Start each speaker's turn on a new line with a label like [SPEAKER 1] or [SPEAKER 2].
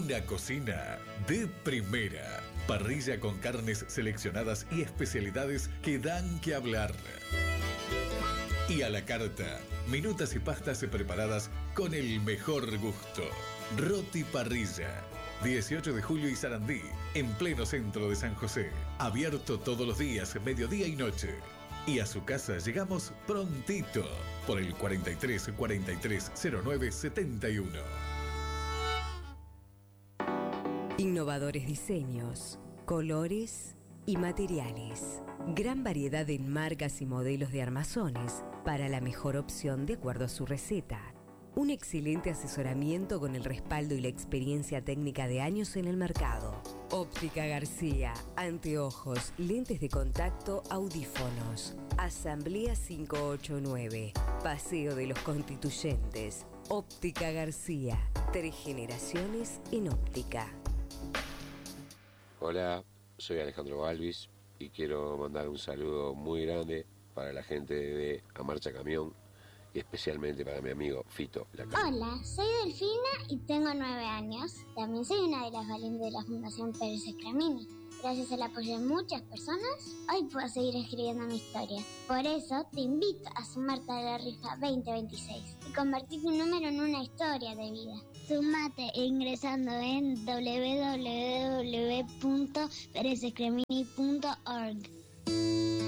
[SPEAKER 1] Una cocina de primera. Parrilla con carnes seleccionadas y especialidades que dan que hablar. Y a la carta, minutas y pastas preparadas con el mejor gusto. Roti Parrilla. 18 de julio y Sarandí, en pleno centro de San José. Abierto todos los días, mediodía y noche. Y a su casa llegamos prontito por el 43 43 09 71.
[SPEAKER 2] Innovadores diseños, colores y materiales. Gran variedad en marcas y modelos de armazones para la mejor opción de acuerdo a su receta. Un excelente asesoramiento con el respaldo y la experiencia técnica de años en el mercado. Óptica García, anteojos, lentes de contacto, audífonos. Asamblea 589, Paseo de los Constituyentes. Óptica García, 3 generaciones en óptica.
[SPEAKER 3] Hola, soy Alejandro Balvis y quiero mandar un saludo muy grande para la gente de A Marcha Camión y especialmente para mi amigo Fito Lacan.
[SPEAKER 4] Hola, soy Delfina y tengo 9 años. También soy una de las valientes de la Fundación Pérez Escramini. Gracias al apoyo de muchas personas, hoy puedo seguir escribiendo mi historia. Por eso te invito a sumarte a la rifa 2026 y convertir tu número en una historia de vida. Sumate ingresando en www.perezescramini.org.